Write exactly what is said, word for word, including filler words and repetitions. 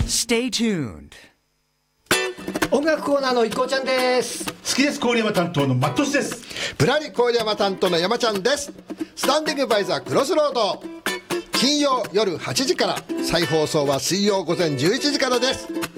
Stay tuned. 音楽コーナーのいっこうちゃんです。 好きです郡山担当のマットシです。 ぶらり郡山担当の山ちゃんです。スタンディングバイザークロスロード、金曜夜はちじから、再放送は水曜午前じゅういちじからです。